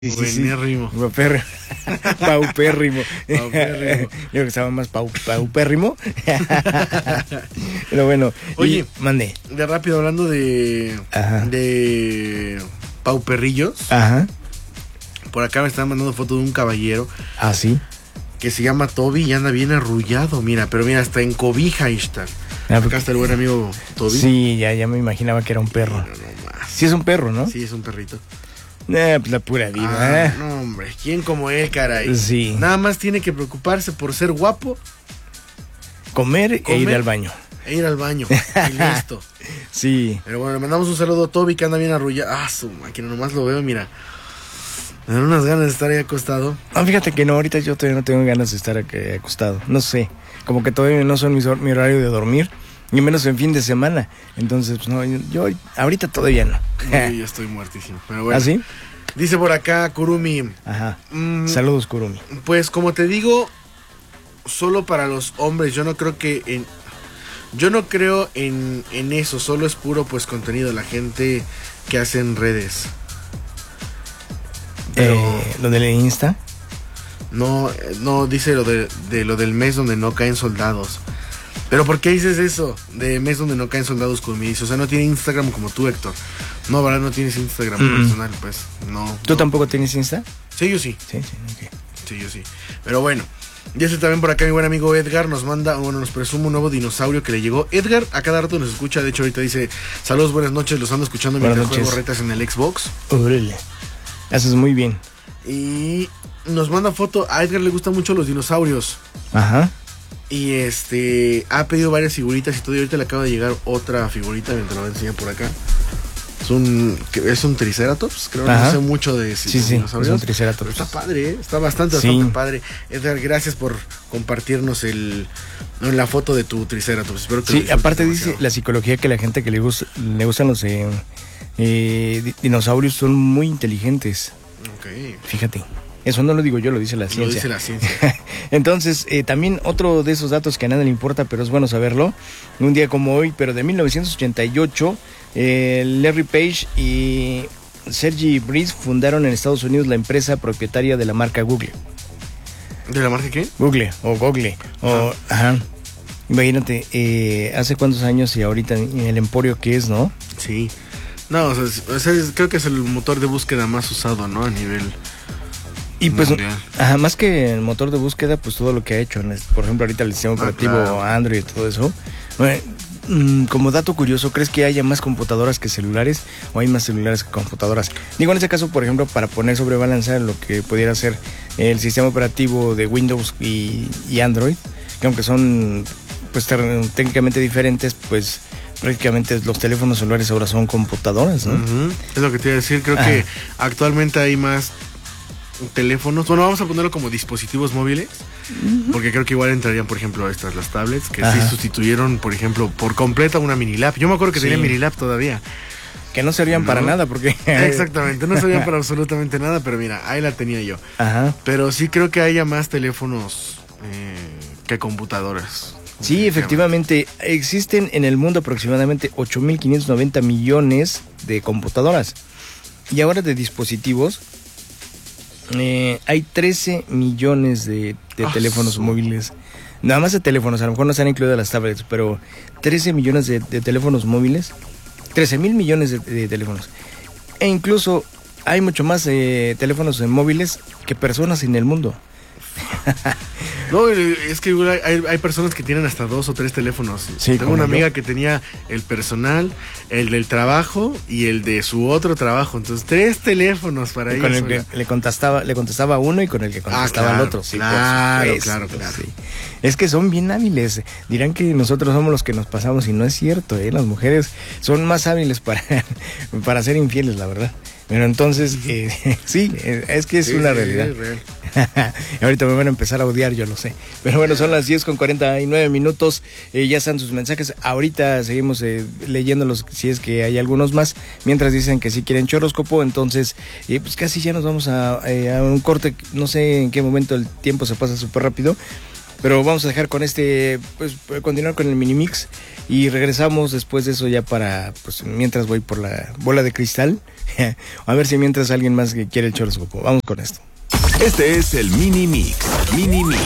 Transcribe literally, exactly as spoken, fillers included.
Sí, sí, sí. Buenérrimo. Paupérrimo. Paupérrimo. Paupérrimo. Yo creo que estaba más pau, paupérrimo. Pero bueno. Oye, y, mande. De rápido, hablando de. Ajá. De. Pauperrillos. Ajá. Por acá me están mandando fotos de un caballero. Ah, sí. Que se llama Toby y anda bien arrullado. Mira, pero mira, hasta en cobija ahí está. Ah, Acá está el buen amigo Toby. Sí, ya, ya me imaginaba que era un perro. No, no más. Sí, es un perro, ¿no? Sí, es un perrito. Eh, pues la pura vida. Ah, ¿eh? no, hombre. ¿Quién como él, caray? Sí. Nada más tiene que preocuparse por ser guapo. Comer, Comer e ir al baño. E ir al baño. Y listo. Sí. Pero bueno, le mandamos un saludo a Toby que anda bien arrullado. Ah, su máquina, nomás lo veo, mira. Me dan unas ganas de estar ahí acostado. No, fíjate que no, ahorita yo todavía no tengo ganas de estar aquí acostado. No sé. Como que todavía no son mis hor- mi horario de dormir. Ni menos en fin de semana. Entonces, pues no, yo, yo ahorita todavía no. Yo ya estoy muertísimo. Pero bueno. ¿Ah, sí? Dice por acá Kurumi. Ajá. Mm, Saludos, Kurumi. Pues como te digo, solo para los hombres. Yo no creo que en... Yo no creo en, en eso. Solo es puro pues contenido. La gente que hace en redes. Pero... Eh, ¿Lo del Insta? No, no, dice lo de, de lo del mes donde no caen soldados. Pero ¿por qué dices eso? De mes donde no caen soldados conmigo. O sea, no tiene Instagram como tú, Héctor. No, ¿verdad? No tienes Instagram Mm. personal, pues. No. ¿Tú no. tampoco tienes Insta? Sí, yo sí. Sí, sí, ok. Sí, yo sí. Pero bueno. Y este también por acá mi buen amigo Edgar nos manda, bueno, nos presume un nuevo dinosaurio que le llegó. Edgar a cada rato nos escucha, de hecho ahorita dice, saludos, buenas noches, los ando escuchando mientras Buenas juego noches. retas en el Xbox. Órale. Haces muy bien. Y nos manda foto, a Edgar le gustan mucho los dinosaurios. Ajá. Y este, ha pedido varias figuritas y todo, y ahorita le acaba de llegar otra figurita, mientras lo voy a enseñar por acá. Es un, es un Triceratops, creo, Ajá. no sé mucho de, Sí, de sí, dinosaurios. es un Triceratops. Pero está padre, ¿eh? Está bastante, Sí. bastante padre. Edgar, gracias por compartirnos el, la foto de tu Triceratops. Espero que lo Sí, disfrutes aparte dice demasiado. la psicología que la gente que le, gusta, le gustan los eh, eh, di- dinosaurios son muy inteligentes. Ok. Fíjate. Eso no lo digo yo, lo dice la ciencia. Lo dice la ciencia. Entonces, eh, también otro de esos datos que a nadie le importa, pero es bueno saberlo. Un día como hoy, pero de mil novecientos ochenta y ocho, eh, Larry Page y Sergey Brin fundaron en Estados Unidos la empresa propietaria de la marca Google. ¿De la marca qué? Google o Google. O, ajá. Imagínate, eh, hace cuántos años y ahorita en el emporio que es, ¿no? Sí. No, o sea, es- o sea, es- creo que es el motor de búsqueda más usado, ¿no? A nivel... Y pues, mundial. ajá, más que el motor de búsqueda, pues todo lo que ha hecho, ¿no? Por ejemplo, ahorita el sistema Ah, operativo claro. Android y todo eso. Bueno, mm, como dato curioso, ¿crees que haya más computadoras que celulares o hay más celulares que computadoras? Digo, en este caso, por ejemplo, para poner sobre balanza lo que pudiera ser el sistema operativo de Windows y, y Android, que aunque son pues ter- técnicamente diferentes, pues prácticamente los teléfonos celulares ahora son computadoras, ¿no? Ujú. Es lo que te iba a decir, creo Ajá. que actualmente hay más teléfonos, bueno, vamos a ponerlo como dispositivos móviles, porque creo que igual entrarían, por ejemplo, estas, las tablets, que Ajá. sí sustituyeron, por ejemplo, por completa una mini lap. Yo me acuerdo que Sí. tenía mini lap todavía. Que no servían ¿No? para nada porque... Exactamente, no servían para absolutamente nada, pero mira, ahí la tenía yo. Ajá. Pero sí creo que haya más teléfonos eh, que computadoras. Sí, efectivamente, existen en el mundo aproximadamente ocho mil quinientos noventa millones de computadoras. Y ahora de dispositivos, eh, hay trece millones de, de Ah, teléfonos su- móviles. Nada más de teléfonos, a lo mejor no se han incluido las tablets, pero trece millones de, de teléfonos móviles, trece mil millones de, de teléfonos. E incluso hay mucho más eh, teléfonos eh, móviles que personas en el mundo. No, es que igual hay, hay- hay personas que tienen hasta dos o tres teléfonos. Sí, Tengo como una yo. amiga que tenía el personal, el del trabajo y el de su otro trabajo. Entonces, tres teléfonos para Y ella con el sola. que le contestaba, le contestaba a uno y con el que contestaba claro, al otro. Sí, por claro, supuesto, claro, claro. sí. Es que son bien hábiles. Dirán que nosotros somos los que nos pasamos y no es cierto, ¿eh? Las mujeres son más hábiles para, para ser infieles, la verdad. Pero entonces, eh, sí, eh, es que es Sí, una sí, realidad. es real. Ahorita me van a empezar a odiar, yo lo sé. Pero bueno, son las diez con cuarenta y nueve minutos. Eh, ya están sus mensajes. Ahorita seguimos eh, leyéndolos si es que hay algunos más. Mientras dicen que sí quieren choróscopo, entonces eh, pues casi ya nos vamos a, eh, a un corte. No sé en qué momento el tiempo se pasa súper rápido. Pero vamos a dejar con este, pues continuar con el mini mix y regresamos después de eso ya para, pues mientras voy por la bola de cristal A ver si mientras alguien más que quiere el horóscopo. Vamos con esto. Este es el Mini Mix. Mini Mix.